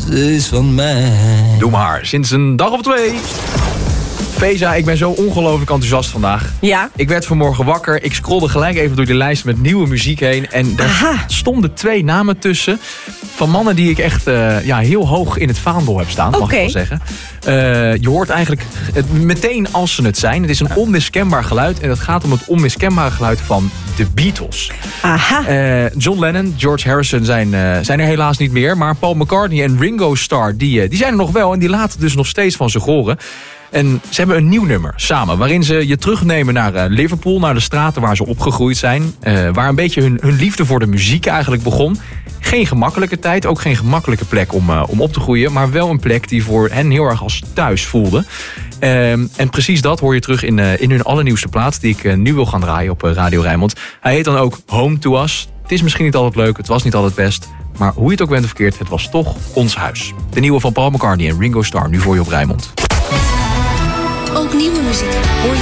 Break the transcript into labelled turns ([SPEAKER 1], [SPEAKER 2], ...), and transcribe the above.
[SPEAKER 1] ze is van mij.
[SPEAKER 2] Doe maar, sinds een dag of 2. Feza, ik ben zo ongelooflijk enthousiast vandaag.
[SPEAKER 3] Ja.
[SPEAKER 2] Ik werd vanmorgen wakker. Ik scrollde gelijk even door die lijst met nieuwe muziek heen. En daar stonden 2 namen tussen. Van mannen die ik echt heel hoog in het vaandel heb staan, mag ik wel zeggen. Je hoort eigenlijk meteen als ze het zijn. Het is een onmiskenbaar geluid. En het gaat om het onmiskenbare geluid van de Beatles.
[SPEAKER 3] Aha.
[SPEAKER 2] John Lennon, George Harrison zijn er helaas niet meer. Maar Paul McCartney en Ringo Starr, die zijn er nog wel. En die laten dus nog steeds van zich horen. En ze hebben een nieuw nummer samen. Waarin ze je terugnemen naar Liverpool. Naar de straten waar ze opgegroeid zijn. Waar een beetje hun liefde voor de muziek eigenlijk begon. Geen gemakkelijke tijd. Ook geen gemakkelijke plek om op te groeien. Maar wel een plek die voor hen heel erg als thuis voelde. En precies dat hoor je terug in hun allernieuwste plaat. Die ik nu wil gaan draaien op Radio Rijnmond. Hij heet dan ook Home to Us. Het is misschien niet altijd leuk. Het was niet altijd best. Maar hoe je het ook bent of verkeerd. Het was toch ons huis. De nieuwe van Paul McCartney en Ringo Starr. Nu voor je op Rijnmond.
[SPEAKER 4] Ook nieuwe muziek hoor je